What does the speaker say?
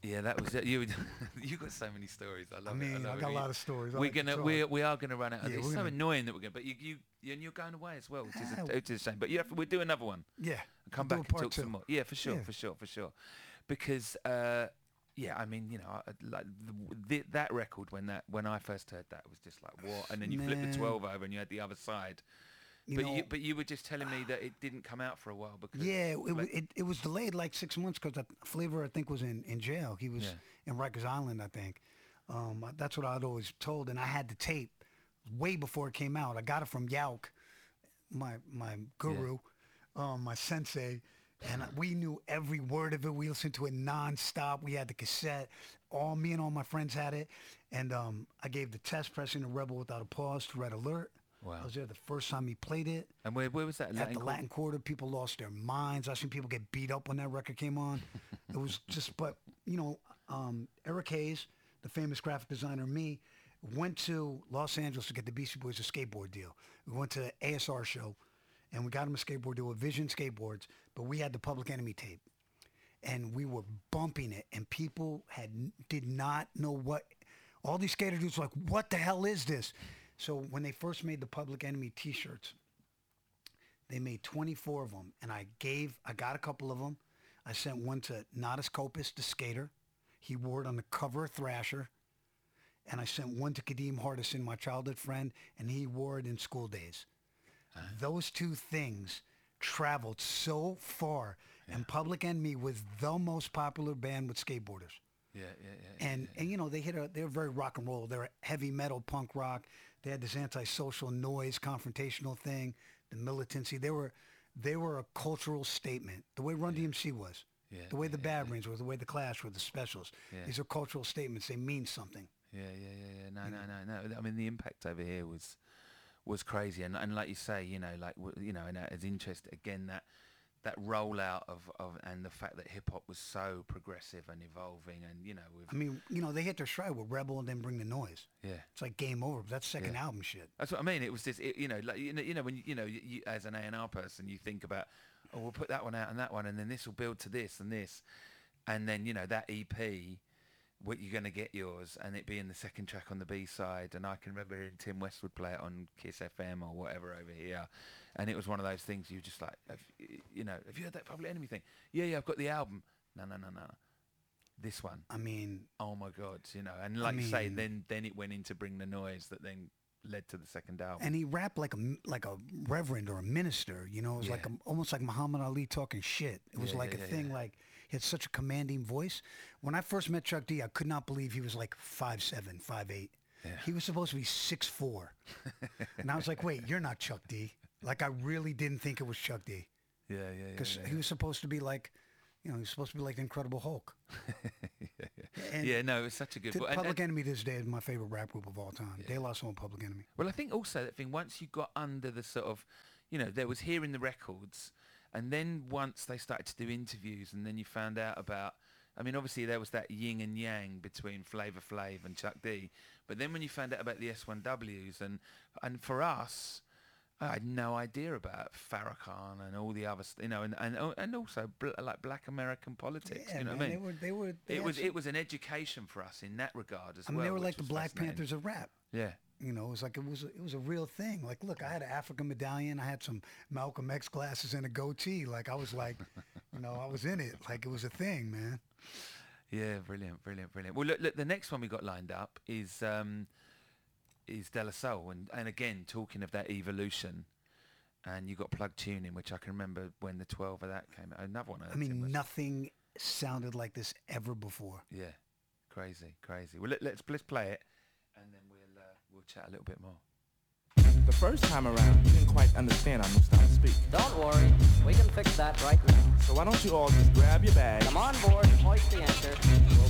Yeah, that was it. You you got so many stories. I I love it. I mean, I love got a it. lot of stories. I We're like to gonna talk. we are gonna run out. Yeah, It's we're so gonna. annoying that we're gonna. But and you're going away as well, which is Yeah, which is a shame. But we'll do another one. yeah. And We'll come do a back and part talk two. some more. Yeah, for sure, Yeah. for sure, for sure. Because yeah, I mean, like that record when I first heard that was just like what, and then you flip the Man. 12 over and you had the other side. You But know, you were just telling me that it didn't come out for a while because yeah, like, it was delayed like 6 months because Flavor, I think, was in jail. He was Yeah. in Rikers Island, I think. That's what I'd always told, and I had the tape way before it came out. I got it from Yauk, my guru, my sensei, and we knew every word of it. We listened to it nonstop. We had the cassette. Me and all my friends had it, and I gave the test pressing the Rebel Without a Pause to Red Alert. Wow. I was there the first time he played it. and where was that? At Latin the Quarter? Latin Quarter, people lost their minds. I seen people get beat up when that record came on. It was just, but Eric Hayes, the famous graphic designer, and me, went to Los Angeles to get the Beastie Boys a skateboard deal. We went to the ASR show, and we got him a skateboard deal with Vision Skateboards, but we had the Public Enemy tape, and we were bumping it, and people did not know what. All these skater dudes were like, what the hell is this? So when they first made the Public Enemy T-shirts, they made 24 of them, and I got a couple of them. I sent one to Nadas Kopis, the skater. He wore it on the cover of Thrasher. And I sent one to Kadeem Hardison, my childhood friend, and he wore it in School Days. Those two things traveled so far, and Public Enemy was the most popular band with skateboarders. Yeah. And they were very rock and roll. They were heavy metal, punk rock. They had this antisocial noise, confrontational thing, the militancy. They were a cultural statement. The way Run DMC was, the way the Bad Brains were, the way the Clash were, the Specials. Yeah. These are cultural statements. They mean something. Yeah. No. I mean, the impact over here was crazy, and like you say, and as interest again that rollout of and the fact that hip hop was so progressive and evolving, and I mean, they hit their stride with Rebel and then Bring the Noise. yeah. It's like game over. But that's second album shit. That's what I mean. It was just, when you as an A&R person, you think about, oh, we'll put that one out and that one, and then this will build to this and this, and then that EP, what you're gonna get yours, and it being the second track on the B side, and I can remember hearing Tim Westwood play it on Kiss FM or whatever over here, and it was one of those things you just like, have you heard that Public Enemy thing? Yeah, I've got the album. No. This one. I mean, Oh my God, and like you say, then it went into Bring the Noise that then led to the second album. and he rapped like a reverend or a minister. It was like almost like Muhammad Ali talking shit. It was like a thing. Like he had such a commanding voice. When I first met Chuck D, I could not believe he was like 5'7", 5'8". Yeah. He was supposed to be 6'4", and I was like, wait, you're not Chuck D. Like I really didn't think it was Chuck D. Yeah. Because he was supposed to be like, he was supposed to be like the Incredible Hulk. And no, it was such a good. Public Enemy this day is my favorite rap group of all time. De La Soul and Public Enemy. Well, I think also that thing, once you got under the sort of, there was hearing the records, and then once they started to do interviews, and then you found out about, I mean, obviously there was that yin and yang between Flavor Flav and Chuck D, but then when you found out about the S1Ws, and for us, I had no idea about Farrakhan and all the other, and also like Black American politics. Yeah, you know man, what I mean? It was an education for us in that regard as I mean, well. they were which like the was Black fascinating. Panthers of rap. Yeah. It was like it was a real thing. Like, look, I had an African medallion. I had some Malcolm X glasses and a goatee. Like, I was like, I was in it. Like, it was a thing, man. Yeah, brilliant. Well, look, the next one we got lined up is De La Soul, and again, talking of that evolution, and you got Plug Tuning, which I can remember when the 12 of that came out. Another one. I mean, nothing sounded like this ever before. Yeah, crazy. Well, let's play it, and then we'll chat a little bit more. The first time around, you didn't quite understand our new style to speak. Don't worry, we can fix that right now. So why don't you all just grab your bags, Come on board and hoist the anchor. We'll